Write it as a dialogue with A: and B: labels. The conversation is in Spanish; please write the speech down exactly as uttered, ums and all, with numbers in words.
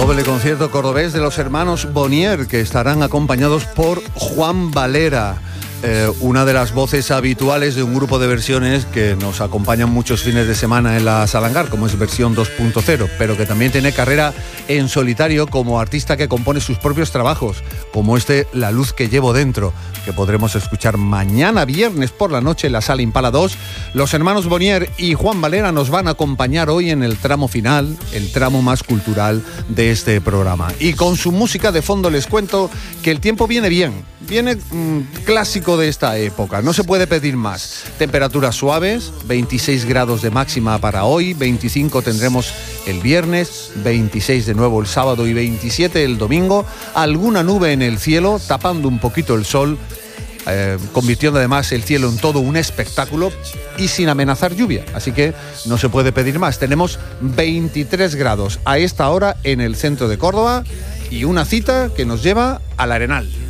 A: Doble concierto cordobés de los hermanos Bonnier, que estarán acompañados por Juan Valera, eh, una de las voces habituales de un grupo de versiones que nos acompañan muchos fines de semana en la Salangar, como es Versión dos punto cero, pero que también tiene carrera en solitario como artista que compone sus propios trabajos, como este La luz que llevo dentro, que podremos escuchar mañana viernes por la noche en la Sala Impala dos. Los hermanos Bonnier y Juan Valera nos van a acompañar hoy en el tramo final, el tramo más cultural de este programa. Y con su música de fondo les cuento que el tiempo viene bien, viene mmm, clásico de esta época, no se puede pedir más. Temperaturas suaves, veintiséis grados de máxima para hoy, veinticinco tendremos el viernes, veintiséis de nuevo el sábado y veintisiete el domingo. Alguna nube en el cielo tapando un poquito el sol, eh, convirtiendo además el cielo en todo un espectáculo y sin amenazar lluvia, así que no se puede pedir más. Tenemos veintitrés grados a esta hora en el centro de Córdoba y una cita que nos lleva al Arenal.